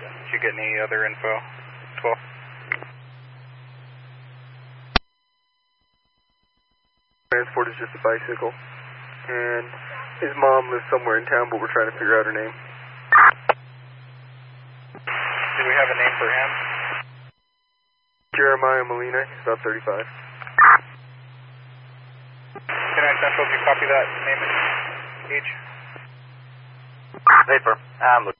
Did you get any other info? 12. Transport is just a bicycle, and his mom lives somewhere in town, but we're trying to figure out her name. Do we have a name for him? Jeremiah Molina, he's about 35. Can I Central, do you copy that name and age? Paper. I'm looking.